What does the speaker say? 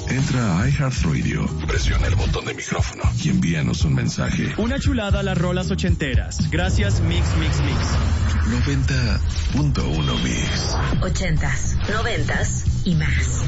Entra a iHeartRadio, presiona el botón de micrófono y envíanos un mensaje. Una chulada a las rolas ochenteras. Gracias, Mix. 90.1 Mix. 80s, 90s y más.